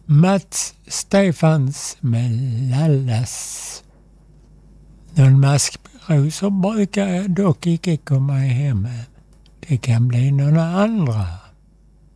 Mats Stefans med Lallas. Någon maskrosor brukar jag dock icke komma hem med. Det kan bli några andra.